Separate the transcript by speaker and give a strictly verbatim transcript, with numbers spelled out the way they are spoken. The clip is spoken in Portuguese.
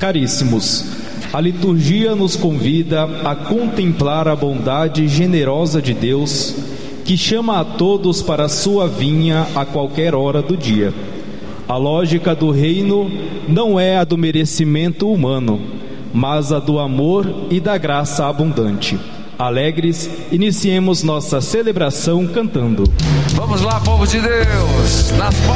Speaker 1: Caríssimos, a liturgia nos convida a contemplar a bondade generosa de Deus, que chama a todos para a sua vinha a qualquer hora do dia. A lógica do reino não é a do merecimento humano, mas a do amor e da graça abundante. Alegres, iniciemos nossa celebração cantando.
Speaker 2: Vamos lá, povo de Deus, nas